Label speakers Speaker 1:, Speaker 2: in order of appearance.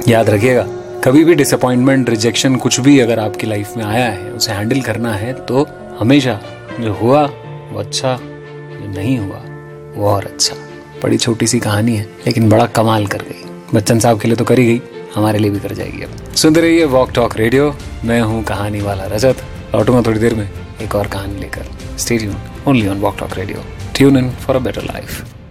Speaker 1: याद रखिएगा, कभी भी डिसअपॉइंटमेंट, रिजेक्शन, कुछ भी अगर आपकी लाइफ में आया है, उसे हैंडल करना है तो हमेशा जो हुआ वो अच्छा, जो नहीं हुआ वो और अच्छा। बड़ी छोटी सी कहानी है लेकिन बड़ा कमाल कर गई। बच्चन साहब के लिए तो कर ही गई, हमारे लिए भी कर जाएगी। अब सुनते रहिए वॉक टॉक रेडियो। मैं हूँ कहानी वाला रजत, लौटूंगा थोड़ी देर में एक और कहानी लेकर। Stay tuned only on walk talk radio. Tune in for a better life.